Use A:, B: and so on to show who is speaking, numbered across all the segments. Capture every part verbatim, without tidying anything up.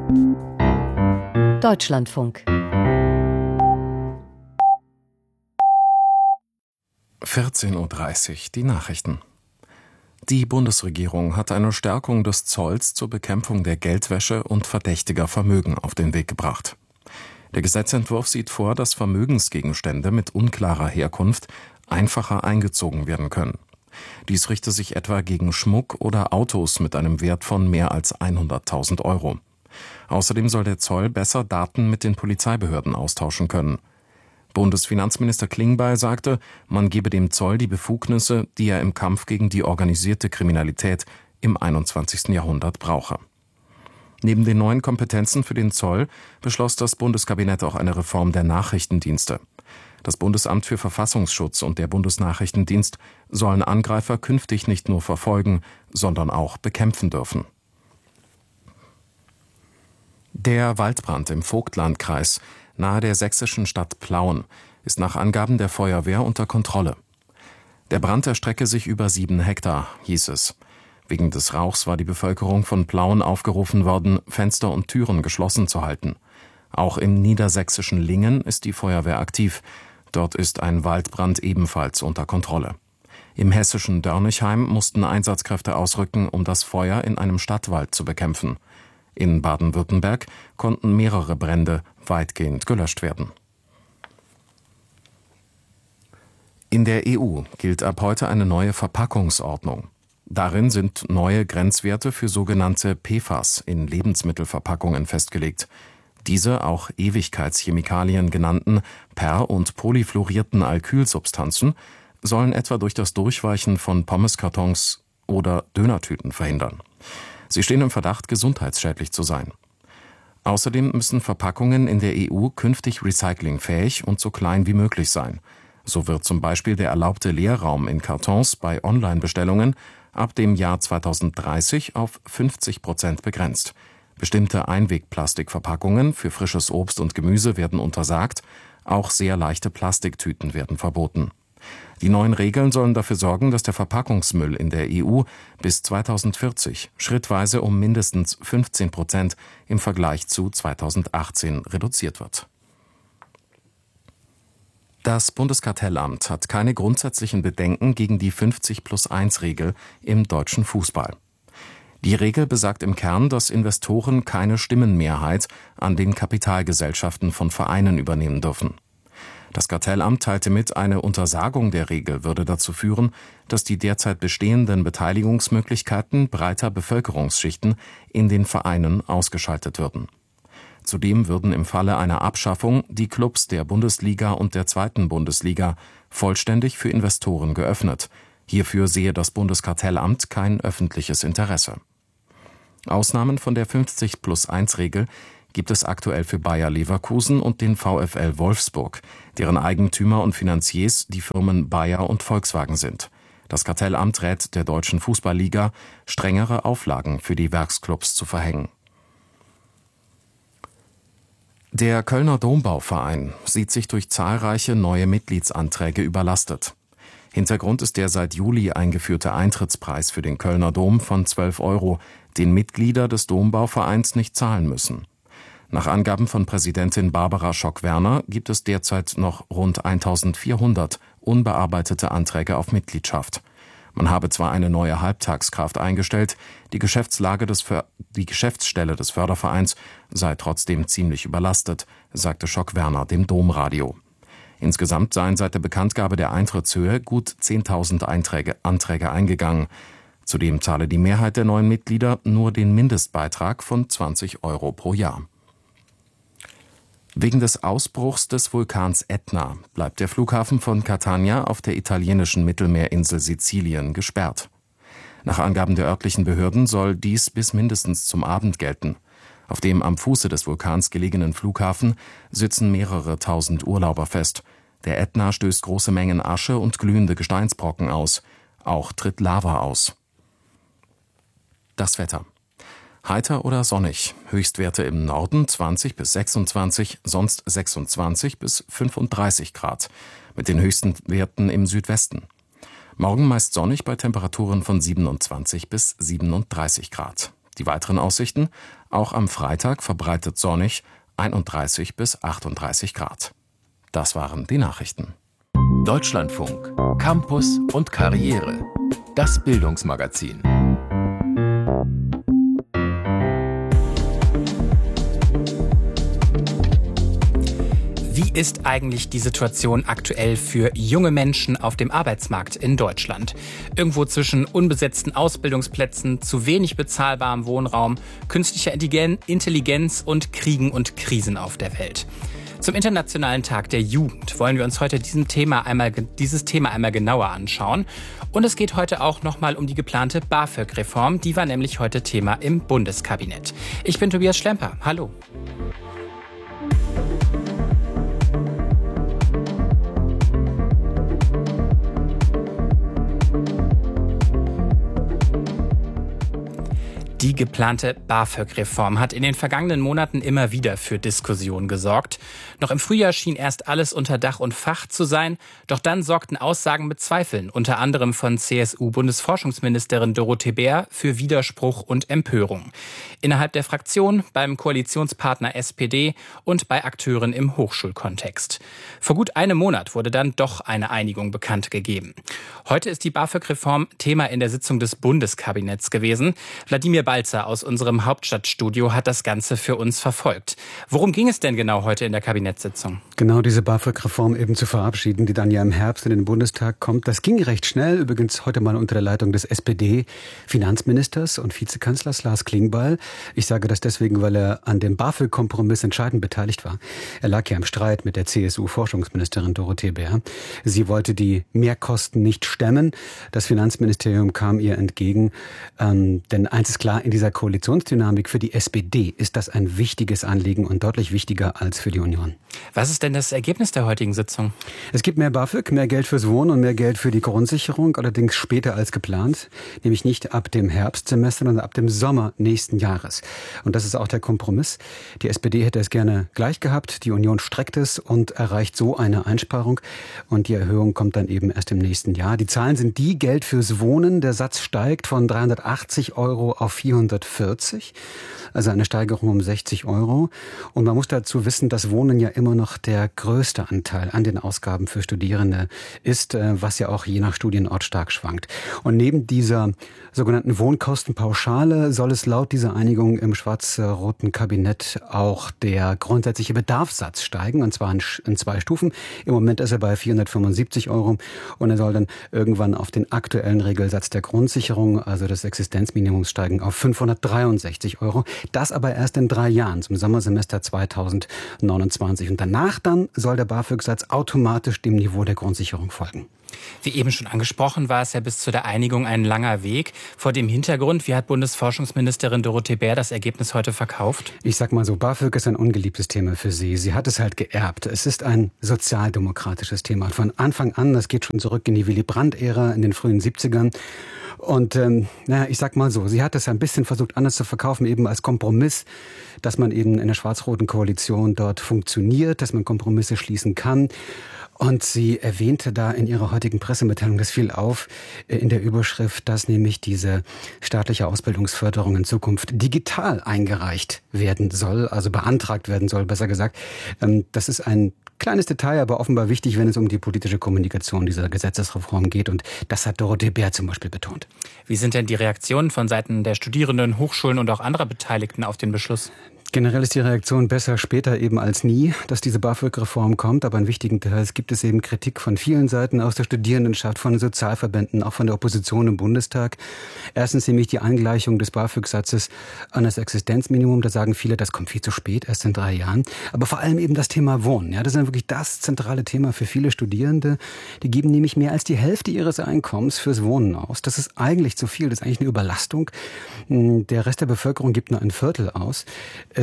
A: Deutschlandfunk.
B: vierzehn Uhr dreißig, die Nachrichten. Die Bundesregierung hat eine Stärkung des Zolls zur Bekämpfung der Geldwäsche und verdächtiger Vermögen auf den Weg gebracht. Der Gesetzentwurf sieht vor, dass Vermögensgegenstände mit unklarer Herkunft einfacher eingezogen werden können. Dies richte sich etwa gegen Schmuck oder Autos mit einem Wert von mehr als hunderttausend Euro. Außerdem soll der Zoll besser Daten mit den Polizeibehörden austauschen können. Bundesfinanzminister Klingbeil sagte, man gebe dem Zoll die Befugnisse, die er im Kampf gegen die organisierte Kriminalität im einundzwanzigsten Jahrhundert brauche. Neben den neuen Kompetenzen für den Zoll beschloss das Bundeskabinett auch eine Reform der Nachrichtendienste. Das Bundesamt für Verfassungsschutz und der Bundesnachrichtendienst sollen Angreifer künftig nicht nur verfolgen, sondern auch bekämpfen dürfen. Der Waldbrand im Vogtlandkreis nahe der sächsischen Stadt Plauen ist nach Angaben der Feuerwehr unter Kontrolle. Der Brand erstrecke sich über sieben Hektar, hieß es. Wegen des Rauchs war die Bevölkerung von Plauen aufgerufen worden, Fenster und Türen geschlossen zu halten. Auch im niedersächsischen Lingen ist die Feuerwehr aktiv. Dort ist ein Waldbrand ebenfalls unter Kontrolle. Im hessischen Dörnigheim mussten Einsatzkräfte ausrücken, um das Feuer in einem Stadtwald zu bekämpfen. In Baden-Württemberg konnten mehrere Brände weitgehend gelöscht werden. In der E U gilt ab heute eine neue Verpackungsordnung. Darin sind neue Grenzwerte für sogenannte P F A S in Lebensmittelverpackungen festgelegt. Diese auch Ewigkeitschemikalien genannten per- und polyfluorierten Alkylsubstanzen sollen etwa durch das Durchweichen von Pommeskartons oder Dönertüten verhindern. Sie stehen im Verdacht, gesundheitsschädlich zu sein. Außerdem müssen Verpackungen in der E U künftig recyclingfähig und so klein wie möglich sein. So wird zum Beispiel der erlaubte Leerraum in Kartons bei Online-Bestellungen ab dem Jahr zweitausenddreißig auf fünfzig Prozent begrenzt. Bestimmte Einwegplastikverpackungen für frisches Obst und Gemüse werden untersagt, auch sehr leichte Plastiktüten werden verboten. Die neuen Regeln sollen dafür sorgen, dass der Verpackungsmüll in der E U bis zweitausendvierzig schrittweise um mindestens fünfzehn Prozent im Vergleich zu zweitausendachtzehn reduziert wird. Das Bundeskartellamt hat keine grundsätzlichen Bedenken gegen die fünfzig plus eins Regel im deutschen Fußball. Die Regel besagt im Kern, dass Investoren keine Stimmenmehrheit an den Kapitalgesellschaften von Vereinen übernehmen dürfen. Das Kartellamt teilte mit, eine Untersagung der Regel würde dazu führen, dass die derzeit bestehenden Beteiligungsmöglichkeiten breiter Bevölkerungsschichten in den Vereinen ausgeschaltet würden. Zudem würden im Falle einer Abschaffung die Clubs der Bundesliga und der zweiten Bundesliga vollständig für Investoren geöffnet. Hierfür sehe das Bundeskartellamt kein öffentliches Interesse. Ausnahmen von der fünfzig plus eins Regel gibt es aktuell für Bayer Leverkusen und den VfL Wolfsburg, deren Eigentümer und Finanziers die Firmen Bayer und Volkswagen sind. Das Kartellamt rät der Deutschen Fußballliga, strengere Auflagen für die Werksclubs zu verhängen. Der Kölner Dombauverein sieht sich durch zahlreiche neue Mitgliedsanträge überlastet. Hintergrund ist der seit Juli eingeführte Eintrittspreis für den Kölner Dom von zwölf Euro, den Mitglieder des Dombauvereins nicht zahlen müssen. Nach Angaben von Präsidentin Barbara Schock-Werner gibt es derzeit noch rund eintausendvierhundert unbearbeitete Anträge auf Mitgliedschaft. Man habe zwar eine neue Halbtagskraft eingestellt, die Geschäftslage des För- die Geschäftsstelle des Fördervereins sei trotzdem ziemlich überlastet, sagte Schock-Werner dem Domradio. Insgesamt seien seit der Bekanntgabe der Eintrittshöhe gut zehntausend Einträge, Anträge eingegangen. Zudem zahle die Mehrheit der neuen Mitglieder nur den Mindestbeitrag von zwanzig Euro pro Jahr. Wegen des Ausbruchs des Vulkans Ätna bleibt der Flughafen von Catania auf der italienischen Mittelmeerinsel Sizilien gesperrt. Nach Angaben der örtlichen Behörden soll dies bis mindestens zum Abend gelten. Auf dem am Fuße des Vulkans gelegenen Flughafen sitzen mehrere tausend Urlauber fest. Der Ätna stößt große Mengen Asche und glühende Gesteinsbrocken aus. Auch tritt Lava aus. Das Wetter. Heiter oder sonnig, Höchstwerte im Norden zwanzig bis sechsundzwanzig, sonst sechsundzwanzig bis fünfunddreißig Grad, mit den höchsten Werten im Südwesten. Morgen meist sonnig bei Temperaturen von siebenundzwanzig bis siebenunddreißig Grad. Die weiteren Aussichten: Auch am Freitag verbreitet sonnig, einunddreißig bis achtunddreißig Grad. Das waren die Nachrichten.
A: Deutschlandfunk, Campus und Karriere. Das Bildungsmagazin.
C: Wie ist eigentlich die Situation aktuell für junge Menschen auf dem Arbeitsmarkt in Deutschland? Irgendwo zwischen unbesetzten Ausbildungsplätzen, zu wenig bezahlbarem Wohnraum, künstlicher Intelligenz und Kriegen und Krisen auf der Welt. Zum Internationalen Tag der Jugend wollen wir uns heute diesem Thema einmal, dieses Thema einmal genauer anschauen. Und es geht heute auch nochmal um die geplante BAföG-Reform. Die war nämlich heute Thema im Bundeskabinett. Ich bin Tobias Schlemper. Hallo. Die geplante BAföG-Reform hat in den vergangenen Monaten immer wieder für Diskussionen gesorgt. Noch im Frühjahr schien erst alles unter Dach und Fach zu sein, doch dann sorgten Aussagen mit Zweifeln, unter anderem von C S U-Bundesforschungsministerin Dorothee Bär, für Widerspruch und Empörung. Innerhalb der Fraktion, beim Koalitionspartner S P D und bei Akteuren im Hochschulkontext. Vor gut einem Monat wurde dann doch eine Einigung bekannt gegeben. Heute ist die BAföG-Reform Thema in der Sitzung des Bundeskabinetts gewesen. Wladimir Balzer aus unserem Hauptstadtstudio hat das Ganze für uns verfolgt. Worum ging es denn genau heute in der Kabinettssitzung?
D: Genau, diese BAföG-Reform eben zu verabschieden, die dann ja im Herbst in den Bundestag kommt. Das ging recht schnell, übrigens heute mal unter der Leitung des S P D-Finanzministers und Vizekanzlers Lars Klingbeil. Ich sage das deswegen, weil er an dem BAföG-Kompromiss entscheidend beteiligt war. Er lag ja im Streit mit der C S U-Forschungsministerin Dorothee Bär. Sie wollte die Mehrkosten nicht stemmen. Das Finanzministerium kam ihr entgegen. Ähm, denn eins ist klar, in dieser Koalitionsdynamik für die S P D ist das ein wichtiges Anliegen und deutlich wichtiger als für die Union.
C: Was ist denn das Ergebnis der heutigen Sitzung?
D: Es gibt mehr BAföG, mehr Geld fürs Wohnen und mehr Geld für die Grundsicherung, allerdings später als geplant, nämlich nicht ab dem Herbstsemester, sondern ab dem Sommer nächsten Jahres. Und das ist auch der Kompromiss. Die S P D hätte es gerne gleich gehabt, die Union streckt es und erreicht so eine Einsparung und die Erhöhung kommt dann eben erst im nächsten Jahr. Die Zahlen sind die: Geld fürs Wohnen, der Satz steigt von dreihundertachtzig Euro auf vierhundertvierzig, also eine Steigerung um sechzig Euro. Und man muss dazu wissen, dass Wohnen ja immer noch der größte Anteil an den Ausgaben für Studierende ist, was ja auch je nach Studienort stark schwankt. Und neben dieser sogenannten Wohnkostenpauschale soll es laut dieser Einigung im schwarz-roten Kabinett auch der grundsätzliche Bedarfssatz steigen, und zwar in zwei Stufen. Im Moment ist er bei vierhundertfünfundsiebzig Euro und er soll dann irgendwann auf den aktuellen Regelsatz der Grundsicherung, also des Existenzminimums, steigen auf fünfhundertdreiundsechzig Euro. Das aber erst in drei Jahren, zum Sommersemester zweitausendneunundzwanzig. Und danach dann soll der BAföG-Satz automatisch dem Niveau der Grundsicherung folgen.
C: Wie eben schon angesprochen, war es ja bis zu der Einigung ein langer Weg. Vor dem Hintergrund, wie hat Bundesforschungsministerin Dorothee Bär das Ergebnis heute verkauft?
D: Ich sag mal so, BAföG ist ein ungeliebtes Thema für sie. Sie hat es halt geerbt. Es ist ein sozialdemokratisches Thema. Von Anfang an, das geht schon zurück in die Willy Brandt-Ära in den frühen siebzigern. Und ähm, naja, ich sag mal so, sie hat es ein bisschen versucht anders zu verkaufen, eben als Kompromiss, dass man eben in der schwarz-roten Koalition dort funktioniert, dass man Kompromisse schließen kann. Und sie erwähnte da in ihrer heutigen Pressemitteilung, das fiel auf, in der Überschrift, dass nämlich diese staatliche Ausbildungsförderung in Zukunft digital eingereicht werden soll, also beantragt werden soll, besser gesagt. Das ist ein kleines Detail, aber offenbar wichtig, wenn es um die politische Kommunikation dieser Gesetzesreform geht. Und das hat Dorothee Bär zum Beispiel betont.
C: Wie sind denn die Reaktionen von Seiten der Studierenden, Hochschulen und auch anderer Beteiligten auf den Beschluss?
D: Generell ist die Reaktion besser später eben als nie, dass diese BAföG-Reform kommt. Aber in wichtigen Details gibt es eben Kritik von vielen Seiten aus der Studierendenschaft, von den Sozialverbänden, auch von der Opposition im Bundestag. Erstens nämlich die Angleichung des BAföG-Satzes an das Existenzminimum. Da sagen viele, das kommt viel zu spät, erst in drei Jahren. Aber vor allem eben das Thema Wohnen. Ja, das ist wirklich das zentrale Thema für viele Studierende. Die geben nämlich mehr als die Hälfte ihres Einkommens fürs Wohnen aus. Das ist eigentlich zu viel, das ist eigentlich eine Überlastung. Der Rest der Bevölkerung gibt nur ein Viertel aus.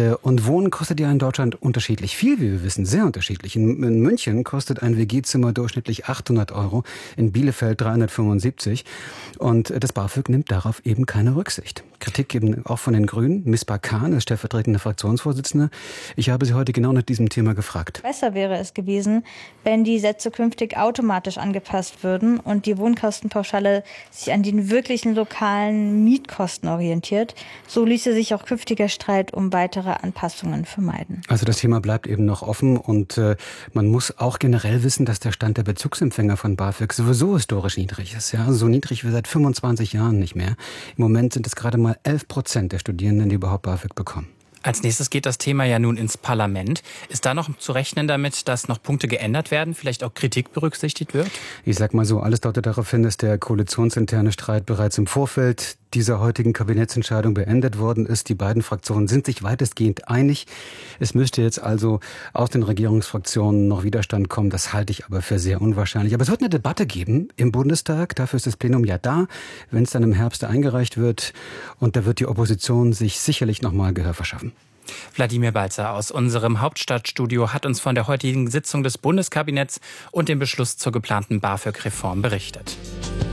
D: Und Wohnen kostet ja in Deutschland unterschiedlich viel, wie wir wissen, sehr unterschiedlich. In, in München kostet ein W G-Zimmer durchschnittlich achthundert Euro, in Bielefeld dreihundertfünfundsiebzig. Und das BAföG nimmt darauf eben keine Rücksicht. Kritik eben auch von den Grünen. Misbah Khan ist stellvertretende Fraktionsvorsitzende. Ich habe Sie heute genau nach diesem Thema gefragt.
E: Besser wäre es gewesen, wenn die Sätze künftig automatisch angepasst würden und die Wohnkostenpauschale sich an den wirklichen lokalen Mietkosten orientiert. So ließe sich auch künftiger Streit um weitere Anpassungen vermeiden.
D: Also das Thema bleibt eben noch offen und äh, man muss auch generell wissen, dass der Stand der Bezugsempfänger von BAföG sowieso historisch niedrig ist. Ja, so niedrig wie seit fünfundzwanzig Jahren nicht mehr. Im Moment sind es gerade mal elf Prozent der Studierenden, die überhaupt BAföG bekommen.
C: Als nächstes geht das Thema ja nun ins Parlament. Ist da noch zu rechnen damit, dass noch Punkte geändert werden, vielleicht auch Kritik berücksichtigt wird?
D: Ich sag mal so, alles deutet darauf hin, dass der koalitionsinterne Streit bereits im Vorfeld dieser heutigen Kabinettsentscheidung beendet worden ist. Die beiden Fraktionen sind sich weitestgehend einig. Es müsste jetzt also aus den Regierungsfraktionen noch Widerstand kommen. Das halte ich aber für sehr unwahrscheinlich. Aber es wird eine Debatte geben im Bundestag. Dafür ist das Plenum ja da, wenn es dann im Herbst eingereicht wird. Und da wird die Opposition sich sicherlich noch mal Gehör verschaffen.
C: Wladimir Balzer aus unserem Hauptstadtstudio hat uns von der heutigen Sitzung des Bundeskabinetts und dem Beschluss zur geplanten BAföG-Reform berichtet.